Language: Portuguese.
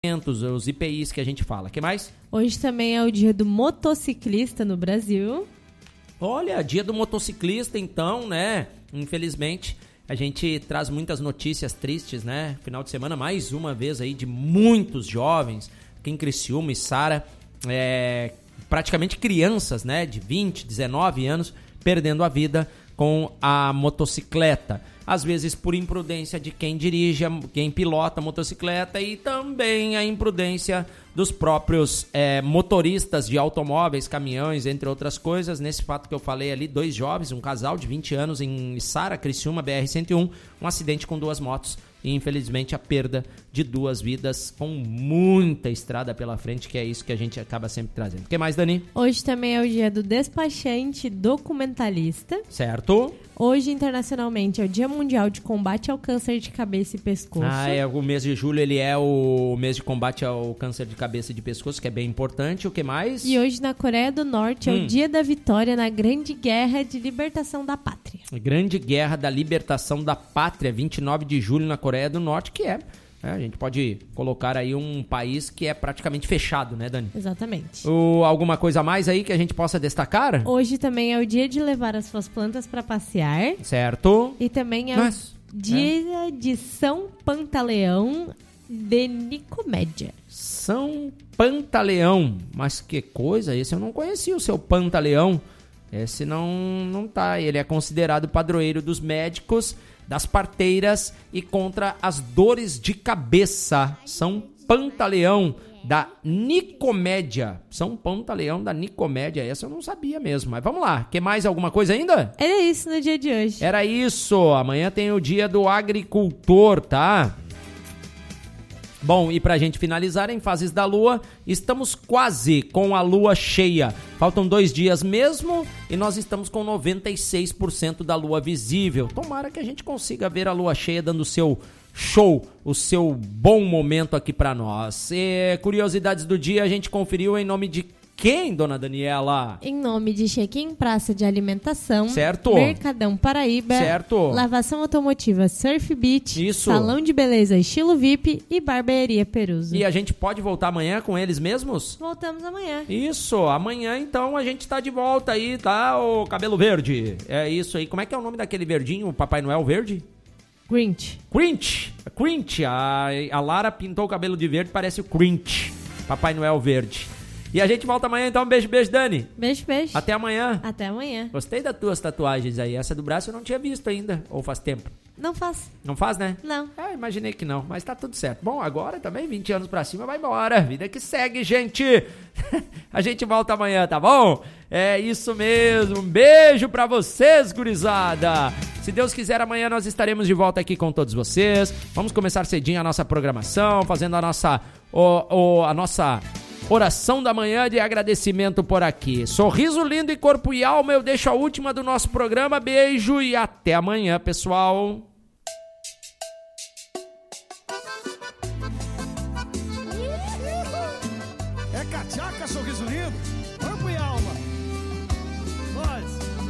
os IPIs que a gente fala. O que mais? Hoje também é o dia do motociclista no Brasil. Olha, dia do motociclista, então, né? Infelizmente, a gente traz muitas notícias tristes, né? Final de semana, mais uma vez aí, de muitos jovens, aqui em Criciúma e Sara, praticamente crianças, né? De 20, 19 anos, perdendo a vida com a motocicleta. Às vezes por imprudência de quem dirige, quem pilota a motocicleta e também a imprudência dos próprios motoristas de automóveis, caminhões, entre outras coisas. Nesse fato que eu falei ali, 2 jovens, um casal de 20 anos em Sara, Criciúma, BR-101, um acidente com 2 motos e infelizmente a perda de 2 vidas com muita estrada pela frente, que é isso que a gente acaba sempre trazendo. O que mais, Dani? Hoje também é o dia do despachante documentalista. Certo. Hoje, internacionalmente, é o Dia Mundial de Combate ao Câncer de Cabeça e Pescoço. O mês de julho ele é o mês de combate ao câncer de cabeça e de pescoço, que é bem importante. O que mais? E hoje, na Coreia do Norte, é o Dia da Vitória na Grande Guerra de Libertação da Pátria. Grande Guerra da Libertação da Pátria, 29 de julho na Coreia do Norte, que a gente pode colocar aí um país que é praticamente fechado, né, Dani? Exatamente. Alguma coisa a mais aí que a gente possa destacar? Hoje também é o dia de levar as suas plantas para passear. Certo. E também é o dia de São Pantaleão de Nicomédia. São Pantaleão. Mas que coisa, esse eu não conhecia, o seu Pantaleão. Esse não tá. Ele é considerado padroeiro dos médicos, das parteiras e contra as dores de cabeça. São Pantaleão da Nicomédia. São Pantaleão da Nicomédia. Essa eu não sabia mesmo. Mas vamos lá. Quer mais alguma coisa ainda? Era isso no dia de hoje. Era isso. Amanhã tem o dia do agricultor, tá? Bom, e pra gente finalizar, em fases da lua, estamos quase com a lua cheia. Faltam 2 dias mesmo e nós estamos com 96% da lua visível. Tomara que a gente consiga ver a lua cheia dando o seu show, o seu bom momento aqui pra nós. Curiosidades do dia a gente conferiu em nome de quem, dona Daniela? Em nome de Check-in Praça de Alimentação, certo. Mercadão Paraíba, certo. Lavação Automotiva Surf Beach, isso. Salão de Beleza Estilo VIP e Barbearia Peruso. E a gente pode voltar amanhã com eles mesmos? Voltamos amanhã. Isso, amanhã então a gente tá de volta aí, tá, o Cabelo Verde? É isso aí. Como é que é o nome daquele verdinho, o Papai Noel verde? Grinch. Grinch. A Lara pintou o cabelo de verde, parece o Grinch. Papai Noel verde. E a gente volta amanhã, então. Beijo, Dani. Beijo. Até amanhã. Até amanhã. Gostei das tuas tatuagens aí. Essa do braço eu não tinha visto ainda. Ou faz tempo? Não faz. Não faz, né? Não. Imaginei que não, mas tá tudo certo. Bom, agora também 20 anos pra cima vai embora. Vida que segue, gente. A gente volta amanhã, tá bom? É isso mesmo. Um beijo pra vocês, gurizada. Se Deus quiser, amanhã nós estaremos de volta aqui com todos vocês. Vamos começar cedinho a nossa programação, fazendo a nossa oração da manhã de agradecimento por aqui. Sorriso lindo e corpo e alma, eu deixo a última do nosso programa. Beijo e até amanhã, pessoal. É cachaca, sorriso lindo.